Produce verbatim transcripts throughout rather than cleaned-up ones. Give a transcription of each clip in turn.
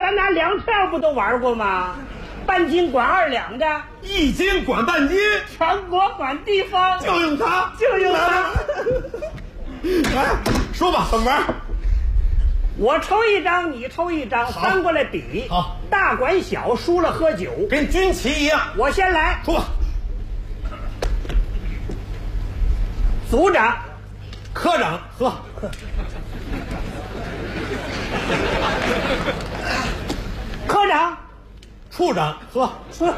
咱拿粮票不都玩过吗？半斤管二两的， 一斤管半斤， 全国管地方， 就用它， 就用它。 来，说吧，怎么玩？ 我抽一张，你抽一张，翻过来比。 好， 大管小，输了喝酒， 跟军旗一样。 我先来， 说吧。 组长， 科长，喝。 科长， 处长，喝。 喝。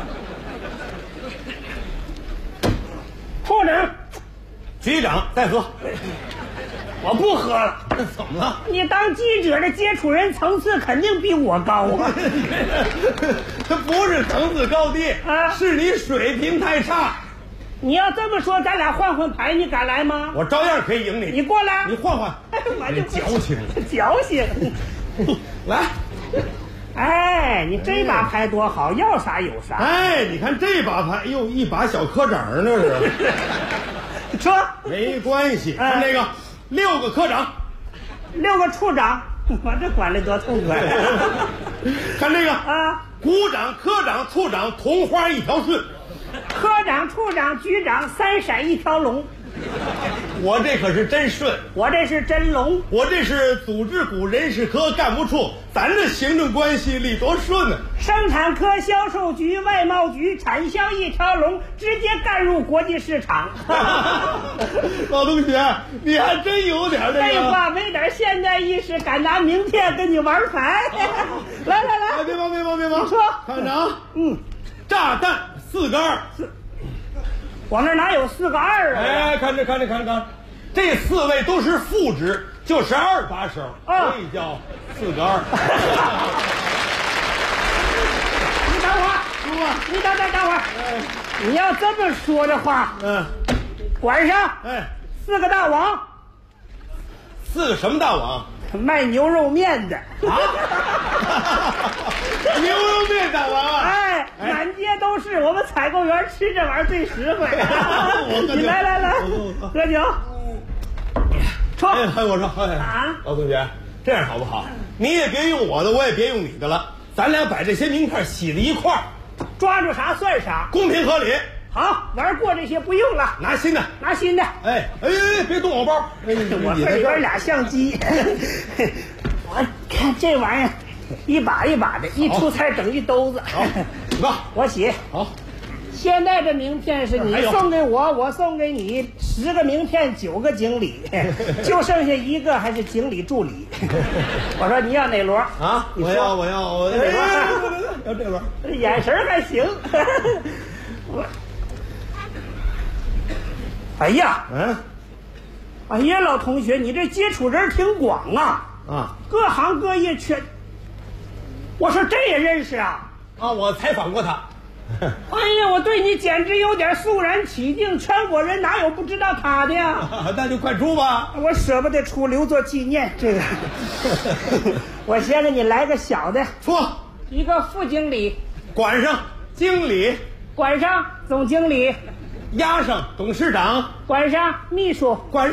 处长， 局长，再喝。 我不喝了。 怎么了？ 你当记者的接触人层次肯定比我高啊！ 这不是层次高低啊， 是你水平太差。 你要这么说，咱俩换换牌，你敢来吗？ 我照样可以赢你。 你过来， 你换换。 我就矫情， 矫情。 来， 哎，你这把牌多好，要啥有啥。 哎，你看这把牌，哟，一把小科长那是。 说没关系，看这个。六个科长， 六个处长，我这管的多痛快！ 看这个啊， 股长、科长、处长，同花一条顺； 科长、处长、局长，三闪一条龙。 我这可是真顺， 我这是真龙， 我这是组织股人事科干部处，咱这行政关系里多顺呢、啊！ 生产科、销售局、外贸局，产销一条龙，直接干入国际市场。 老同学，你还真有点这个。 废话，没点现代意识，敢拿名片跟你玩牌？来来来， 别忙别忙别忙， 说， 看着啊，嗯，炸弹四个二。 我那哪有四个二啊？ 哎，看着看着看着，这四位都是副职，就是二把手，所以叫四个二。 你等会儿， 叔啊， 你等等等会儿。哎，你要这么说的话， 嗯， 管上， 哎， 四个大王， 四个什么大王？ 卖牛肉面的啊，牛肉面大王啊！ 哎，满街都是，我们采购员吃这玩意儿最实惠。你来来来，喝酒。抽。 哎，我说，哎， 啊， 老同学，这样好不好？你也别用我的，我也别用你的了，咱俩把这些名片洗在一块儿， 抓住啥算啥， 公平合理。 好，玩过这些不用了， 拿新的， 拿新的。 哎哎哎，别动我包， 哎、我这里边俩相机。我看这玩意儿，一把一把的，一出菜整一兜子。 好，你吧， 我洗。 好。 现在这名片是你送给我，我送给你，十个名片九个经理，就剩下一个还是经理助理。我说你要哪摞啊？我要我要我要哪摞？要这摞。 眼神还行。我。哎呀， 嗯， 哎呀，老同学，你这接触人挺广啊！ 啊， 各行各业全。我说这也认识啊？ 啊，我采访过他。 哎呀，我对你简直有点肃然起敬，全国人哪有不知道他的呀？ 啊、那就快出吧！ 我舍不得出，留作纪念。这个，我先给你来个小的。 出一个副经理， 管上经理， 管上总经理。 压上董事长， 管上秘书， 管。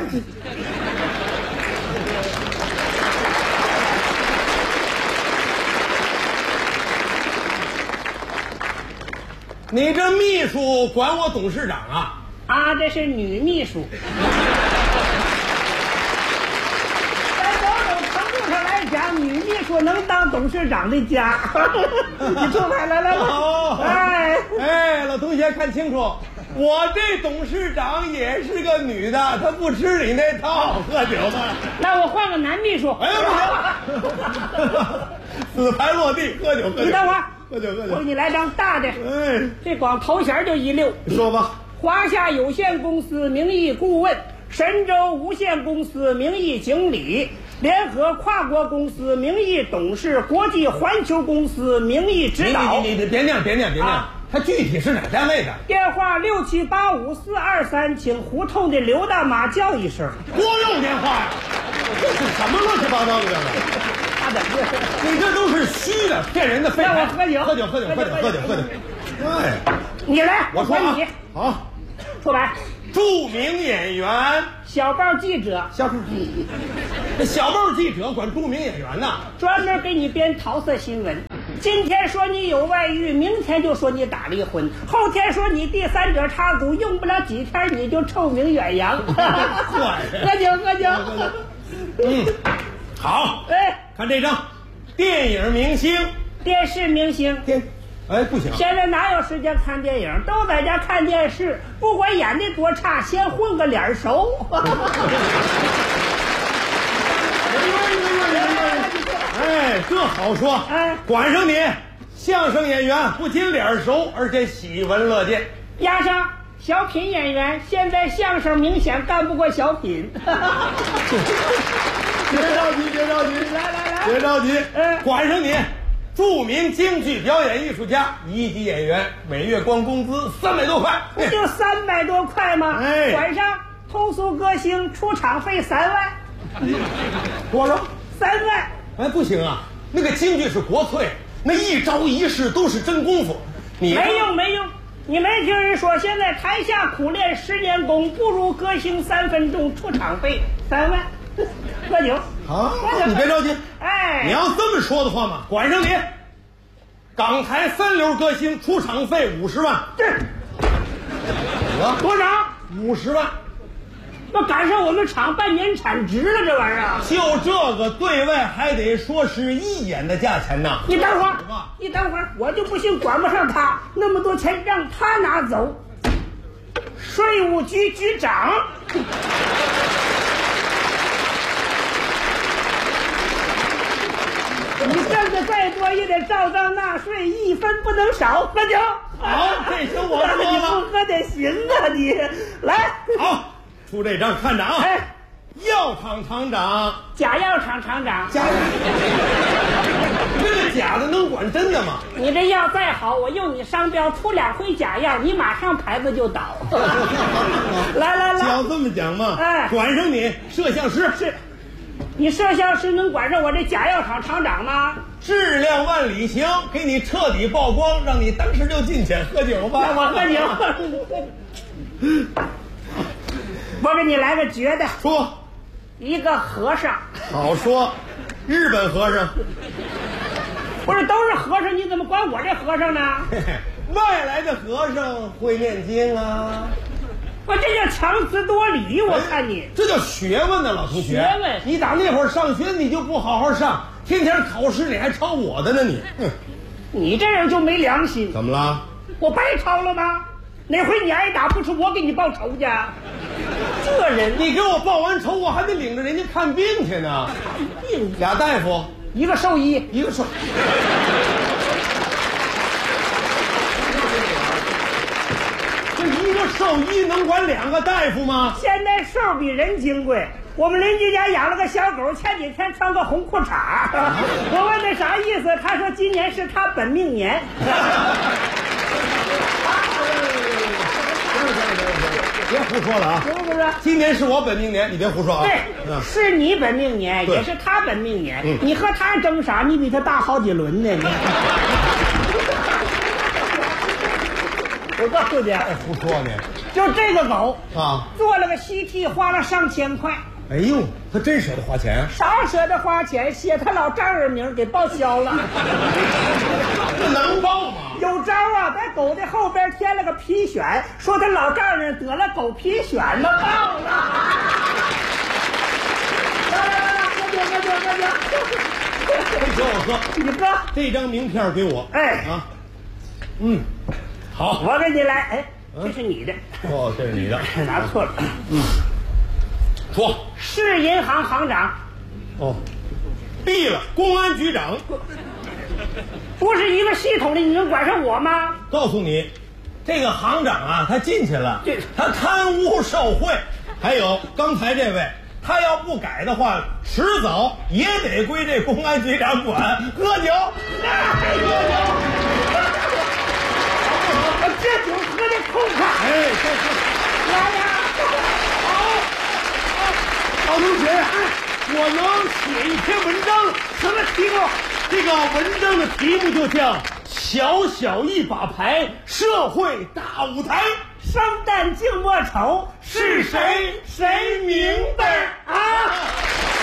你这秘书管我董事长啊？ 啊，这是女秘书。在某种程度上来讲，女秘书能当董事长的家。你出牌，来来来。 哦， 哎哎，老同学看清楚。我这董事长也是个女的，她不吃你那套，喝酒吧。 那我换个男秘书。 哎呀，不行，死牌落地，喝酒喝酒。 你等会儿， 喝酒喝酒。 我给你来张大的。 哎， 这光头衔就一溜。 说吧。 华夏有限公司名义顾问，神州无限公司名义经理，联合跨国公司名义董事，国际环球公司名义指导。 你你你别念别念别念。啊，他具体是哪单位的？ 电话六七八五四二三，请胡同的刘大妈叫一声。 多用电话呀！这是什么乱七八糟的？ 他怎么？ 你这都是虚的，骗人的废话。 让我喝酒， 喝酒，喝酒，喝酒，喝酒，喝酒。哎， 你来， 我说啊， 你好， 出牌。 著名演员， 小报记者， 小报，小报记者管著名演员呢， 专门给你编桃色新闻。 今天说你有外遇，明天就说你打离婚，后天说你第三者插足，用不了几天你就臭名远扬。喝酒喝酒。 嗯，好。 哎， 看这张，电影明星， 电视明星。 电，哎不行， 现在哪有时间看电影？都在家看电视，不管演的多差，先混个脸熟。 哎，这好说。 哎， 管上你，相声演员不仅脸熟，而且喜闻乐见。 压上小品演员，现在相声明显干不过小品。 别着急，别着急， 来来来， 别着急。 嗯， 管上你，著名京剧表演艺术家，一级演员，每月光工资三百多块。 不就三百多块吗？ 哎， 管上通俗歌星，出场费三万。 多少？ 三万。 哎，不行啊，那个京剧是国粹，那一招一式都是真功夫。你没用没用，你没听人说现在台下苦练十年功，不如歌星三分钟，出场费三万。喝酒啊！你别着急， 哎， 你要这么说的话嘛，管上你。港台三流歌星出场费五十万。 这多少？ 五十万。 那赶上我们厂半年产值了，这玩意儿。 就这个对外还得说是一眼的价钱呢。 你等会儿，你等会儿，我就不信管不上他，那么多钱让他拿走。税务局局长。你挣的再多也得照章纳税，一分不能少。喝酒。 好，这行我说了。 你不喝得行啊你。来。 好。出这张看着啊！ 哎， 药厂厂长， 假药厂厂长， 假，这个假的能管真的吗？ 你这药再好，我用你商标出两回假药，你马上牌子就倒。来来来， 要这么讲嘛， 哎， 管上你摄像师是，你摄像师能管上我这假药厂厂长吗？ 质量万里行，给你彻底曝光，让你当时就进去喝酒吧。 我喝酒。我给你来个绝的， 说， 一个和尚， 好说，日本和尚， 不是都是和尚，你怎么管我这和尚呢？ 嘿嘿，外来的和尚会念经啊， 我这叫强词夺理，我看你、 哎、这叫学问呢，老同学。 学问， 你打那会儿上学你就不好好上，天天考试你还抄我的呢你。哼， 你这人就没良心。 怎么了？ 我白抄了吗？哪回你挨打不是我给你报仇去？这人， 你给我报完仇，我还得领着人家看病去呢。 看病， 俩大夫， 一个兽医， 一个兽。这一个兽医能管两个大夫吗？ 现在兽比人金贵。我们邻居家养了个小狗，前几天穿个红裤衩。我问他啥意思，他说今年是他本命年。 别胡说了啊！ 是不是？ 今年是我本命年，你别胡说啊！ 对，嗯、是你本命年，也是他本命年。嗯、你和他争啥？你比他大好几轮呢！我告诉你， 哎，胡说呢！ 就这个狗啊， 做了个 C T， 花了上千块。 哎呦，他真舍得花钱？ 啥舍得花钱？写他老丈人名给报销了。 这能报吗？ 有招啊，在狗的后边添了个皮癣，说他老丈人得了狗皮癣了，报了。来来来，喝酒喝酒喝酒。 没酒我喝， 你哥这张名片给我。 哎啊，嗯，好， 我给你来。哎，这是你的。 哦，这是你的， 拿错了。 嗯，说市银行行长。 哦，毙了，公安局长。 不是一个系统的，你能管上我吗？ 告诉你，这个行长啊，他进去了，他贪污受贿，还有刚才这位，他要不改的话，迟早也得归这公安局长管。喝酒， 哎，喝酒，我这酒喝的痛快。 哎，这是来呀！ 好，老同学，我能写一篇文章， 什么题目？ 这个文章的题目就叫《小小一把牌，社会大舞台》。 生旦净末丑， 是谁谁明白啊？